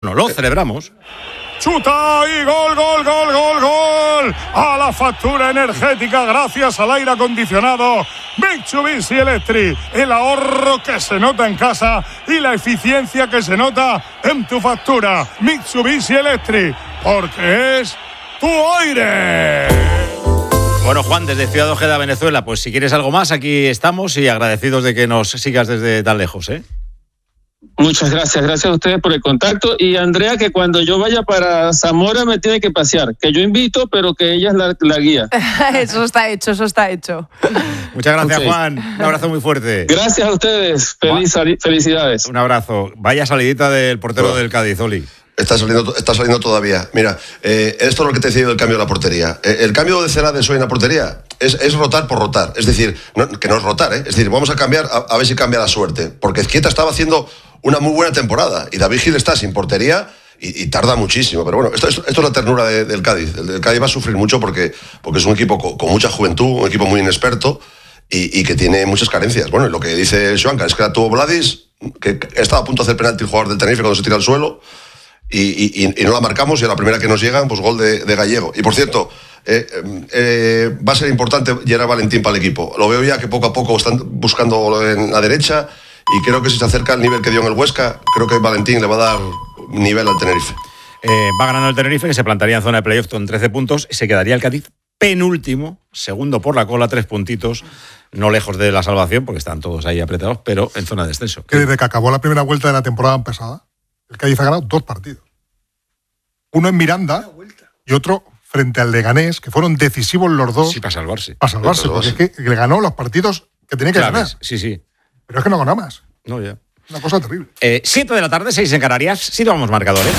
No lo celebramos. ¡Chuta! ¡Y gol, gol, gol, gol, gol! A la factura energética gracias al aire acondicionado Mitsubishi Electric. El ahorro que se nota en casa y la eficiencia que se nota en tu factura. Mitsubishi Electric, porque es tu aire. Bueno, Juan, desde Ciudad Ojeda, Venezuela, pues si quieres algo más, aquí estamos y agradecidos de que nos sigas desde tan lejos, ¿eh? Muchas gracias a ustedes por el contacto. Y Andrea, que cuando yo vaya para Zamora me tiene que pasear, que yo invito, pero que ella es la guía. Eso está hecho. Muchas gracias, Okay. Juan. Un abrazo muy fuerte. Gracias a ustedes. Felicidades. Un abrazo. Vaya salidita del portero del Cádiz, Oli. Está saliendo todavía. Mira, esto es lo que te he decidido del cambio de la portería. El cambio de Celades hoy en la portería es rotar por rotar. Es decir, que no es rotar, ¿eh? Es decir, vamos a cambiar a ver si cambia la suerte. Porque Ezquieta estaba haciendo una muy buena temporada y David Gil está sin portería y tarda muchísimo. Pero bueno, esto es la ternura del Cádiz. El Cádiz va a sufrir mucho porque es un equipo con mucha juventud, un equipo muy inexperto y que tiene muchas carencias. Bueno, y lo que dice Joanca es que la tuvo Vladis, que estaba a punto de hacer penalti el jugador del Tenerife cuando se tira al suelo. Y no la marcamos y a la primera que nos llegan, pues gol de Gallego. Y por cierto, va a ser importante Gerard Valentín para el equipo. Lo veo ya que poco a poco están buscando en la derecha y creo que si se acerca al nivel que dio en el Huesca, creo que Valentín le va a dar nivel al Tenerife. Va ganando el Tenerife, que se plantaría en zona de playoff con 13 puntos y se quedaría el Cádiz penúltimo, segundo por la cola, 3 puntitos, no lejos de la salvación, porque están todos ahí apretados, pero en zona de descenso. Que desde que acabó la primera vuelta de la temporada pasada, el Cádiz ha ganado 2 partidos. Uno en Miranda y otro frente al Leganés, que fueron decisivos los dos. Sí, para salvarse. Porque es que le ganó los partidos que tenía que ganar. Sí. Pero es que no ganó más. No, ya. Una cosa terrible. 7 de la tarde, 6 en Canarias. Sí, vamos marcadores.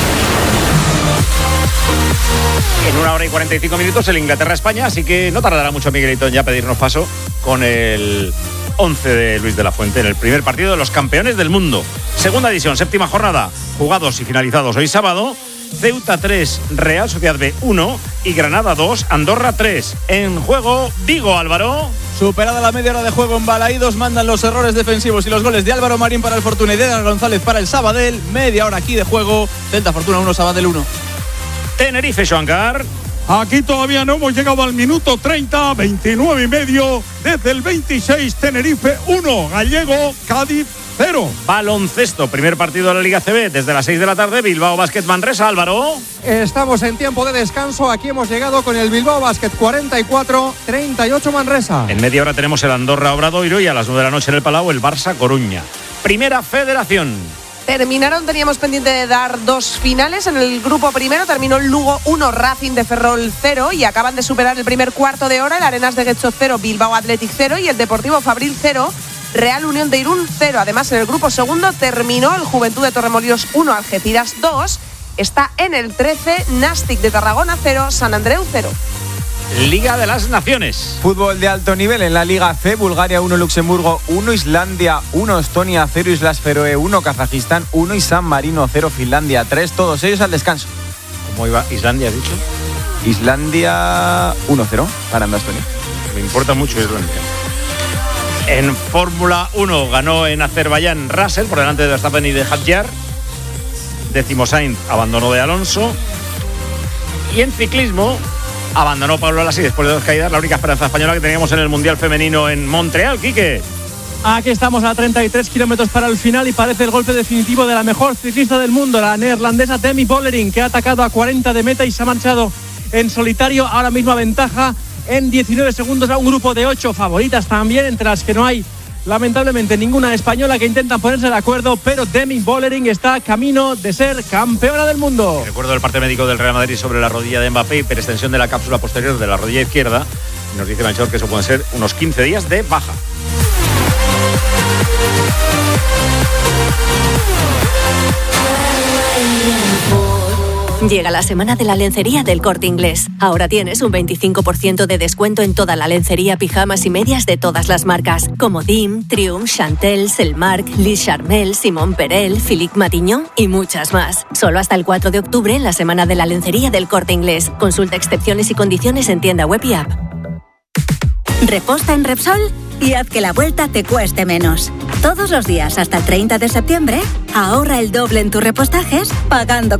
En 1 hora y 45 minutos el Inglaterra-España, así que no tardará mucho Miguelito en ya pedirnos paso con el 11 de Luis de la Fuente en el primer partido de los campeones del mundo. Segunda división, 7ª jornada, jugados y finalizados hoy sábado. Ceuta 3, Real Sociedad B 1 y Granada 2, Andorra 3. En juego, Vigo, Álvaro. Superada la media hora de juego en Balaídos, mandan los errores defensivos y los goles de Álvaro Marín para el Fortuna y de Edgar González para el Sabadell. Media hora aquí de juego, Celta Fortuna 1, Sabadell 1. Tenerife, Joancar. Aquí todavía no hemos llegado al minuto 30, 29 y medio. Desde el 26, Tenerife 1, Gallego, Cádiz 0. Baloncesto, primer partido de la Liga CB desde las 6 de la tarde, Bilbao Basket Manresa, Álvaro. Estamos en tiempo de descanso, aquí hemos llegado con el Bilbao Basket 44-38 Manresa. En media hora tenemos el Andorra Obradoiro y a las 9 de la noche en el Palau el Barça Coruña. Primera Federación. Teníamos pendiente de dar 2 finales. En el grupo primero terminó el Lugo 1, Racing de Ferrol 0 y acaban de superar el primer cuarto de hora el Arenas de Guecho 0, Bilbao Athletic 0 y el Deportivo Fabril 0, Real Unión de Irún 0. Además, en el grupo segundo terminó el Juventud de Torremolinos 1, Algeciras 2. Está en el 13, Nastic de Tarragona 0, San Andreu 0. Liga de las Naciones. Fútbol de alto nivel en la Liga C, Bulgaria 1, Luxemburgo 1, Islandia 1, Estonia 0, Islas Feroe 1, Kazajistán 1 y San Marino 0, Finlandia 3, todos ellos al descanso. ¿Cómo iba Islandia, has dicho? Islandia 1-0, ganando a Estonia. Me importa mucho Islandia. En Fórmula 1 ganó en Azerbaiyán Russell por delante de Verstappen y de Hadjar. 10º Sainz, abandonó de Alonso. Y en ciclismo abandonó Pablo Lassi después de 2 caídas, la única esperanza española que teníamos en el Mundial Femenino en Montreal. Quique. Aquí estamos a 33 kilómetros para el final y parece el golpe definitivo de la mejor ciclista del mundo, la neerlandesa Demi Vollering, que ha atacado a 40 de meta y se ha marchado en solitario. Ahora mismo aventaja en 19 segundos a un grupo de 8 favoritas también, entre las que no hay lamentablemente ninguna española, que intentan ponerse de acuerdo, pero Demi Vollering está camino de ser campeona del mundo. Recuerdo el parte médico del Real Madrid sobre la rodilla de Mbappé, hiperextensión de la cápsula posterior de la rodilla izquierda. Nos dice Melchor que eso puede ser unos 15 días de baja. Llega la semana de la lencería del Corte Inglés. Ahora tienes un 25% de descuento en toda la lencería, pijamas y medias de todas las marcas, como Dim, Triumph, Chantel, Selmark, Lis Charmel, Simon Perel, Philippe Matignon y muchas más. Solo hasta el 4 de octubre en la semana de la lencería del Corte Inglés. Consulta excepciones y condiciones en tienda web y app. Reposta en Repsol y haz que la vuelta te cueste menos. Todos los días hasta el 30 de septiembre, ahorra el doble en tus repostajes pagando